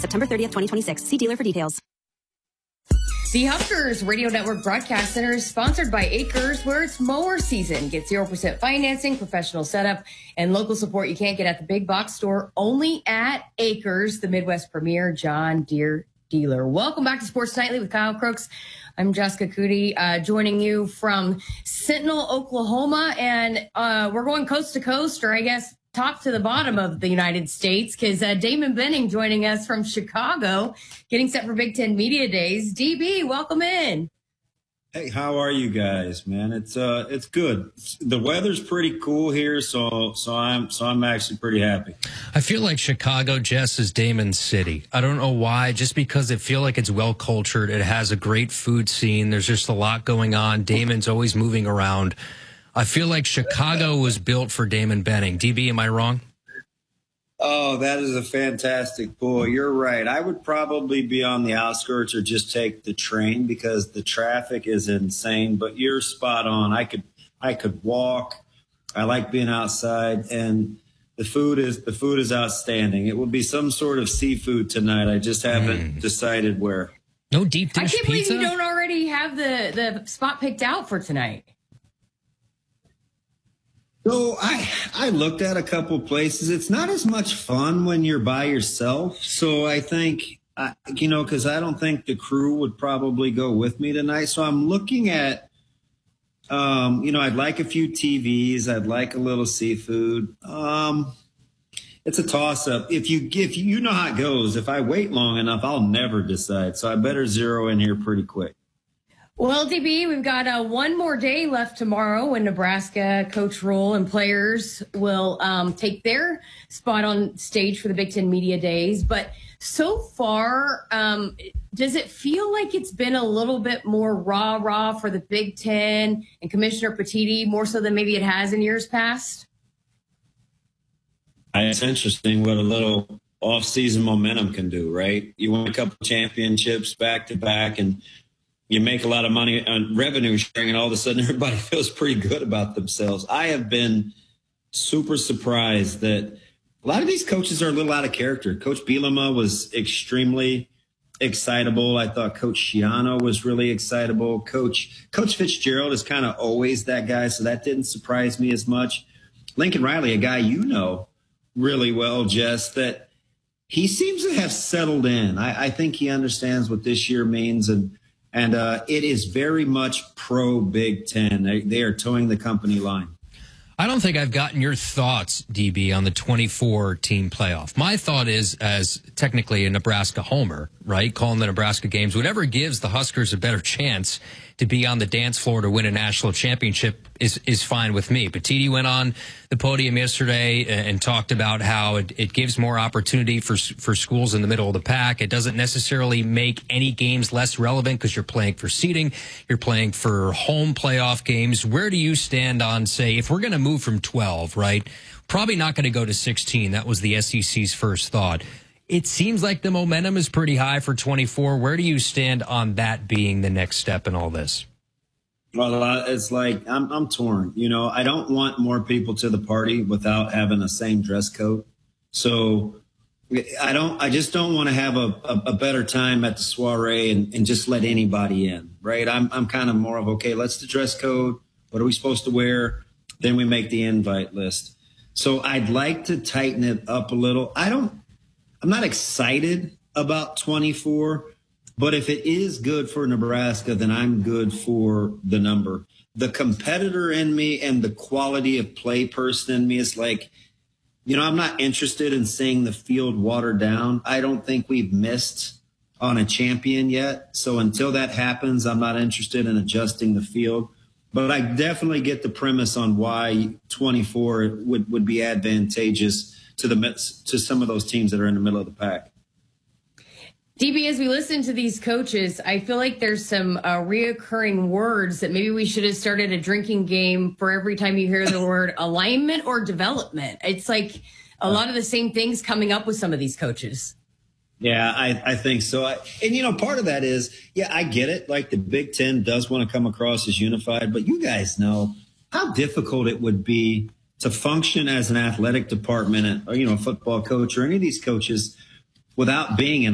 September 30th, 2026. See dealer for details. The Huskers Radio Network Broadcast Center is sponsored by Acres, where it's mower season. Get 0% financing, professional setup, and local support you can't get at the big box store. Only at Acres, the Midwest premier John Deere dealer. Welcome back to Sports Nightly with Kyle Crooks. I'm Jessica Cootie, joining you from Sentinel, Oklahoma, and we're going coast to coast, or I guess top to the bottom of the United States, because Damon Benning joining us from Chicago, getting set for Big Ten Media Days. DB, welcome in. Hey, how are you guys, man? It's good. The weather's pretty cool here, so I'm actually pretty happy. I feel like Chicago, Jess, is Damon's city. I don't know why, just because I feel like it's well cultured. It has a great food scene. There's just a lot going on. Damon's always moving around. I feel like Chicago was built for Damon Benning. DB, am I wrong? Oh, that is a fantastic pull. You're right. I would probably be on the outskirts or just take the train because the traffic is insane, but you're spot on. I could walk. I like being outside, and the food is outstanding. It will be some sort of seafood tonight. I just haven't decided where. No deep dish pizza? I can't believe you don't already have the spot picked out for tonight. So I looked at a couple places. It's not as much fun when you're by yourself. So I think, because I don't think the crew would probably go with me tonight. So I'm looking at, I'd like a few TVs. I'd like a little seafood. It's a toss up. If you know how it goes, if I wait long enough, I'll never decide. So I better zero in here pretty quick. Well, DB, we've got one more day left tomorrow when Nebraska Coach Rule and players will take their spot on stage for the Big Ten Media Days. But so far, does it feel like it's been a little bit more rah-rah for the Big Ten and Commissioner Petitti, more so than maybe it has in years past? It's interesting what a little off-season momentum can do, right? You win a couple championships back-to-back, and you make a lot of money on revenue sharing, and all of a sudden everybody feels pretty good about themselves. I have been super surprised that a lot of these coaches are a little out of character. Coach Bielema was extremely excitable. I thought Coach Schiano was really excitable. Coach Fitzgerald is kind of always that guy, so that didn't surprise me as much. Lincoln Riley, a guy you know really well, Jess, that he seems to have settled in. I think he understands what this year means, and it is very much pro Big Ten. They are towing the company line. I don't think I've gotten your thoughts, DB, on the 24-team playoff. My thought is, as technically a Nebraska homer, right, calling the Nebraska games, whatever gives the Huskers a better chance to be on the dance floor to win a national championship is fine with me. Petitti went on the podium yesterday and talked about how it gives more opportunity for schools in the middle of the pack. It doesn't necessarily make any games less relevant because you're playing for seeding. You're playing for home playoff games. Where do you stand on, say, if we're going to move from 12, right? Probably not going to go to 16. That was the SEC's first thought. It seems like the momentum is pretty high for 24. Where do you stand on that being the next step in all this? Well, it's like I'm torn. I don't want more people to the party without having the same dress code. So I just don't want to have a better time at the soiree and just let anybody in, right? I'm kind of more of, okay, let's the dress code. What are we supposed to wear? Then we make the invite list. So I'd like to tighten it up a little. I'm not excited about 24, but if it is good for Nebraska, then I'm good for the number. The competitor in me and the quality of play person in me is like, I'm not interested in seeing the field watered down. I don't think we've missed on a champion yet. So until that happens, I'm not interested in adjusting the field. But I definitely get the premise on why 24 would be advantageous to some of those teams that are in the middle of the pack. DB, as we listen to these coaches, I feel like there's some reoccurring words that maybe we should have started a drinking game for every time you hear the word alignment or development. It's like a lot of the same things coming up with some of these coaches. Yeah, I think so. Part of that is, I get it. Like the Big Ten does want to come across as unified, but you guys know how difficult it would be to function as an athletic department or, a football coach or any of these coaches without being in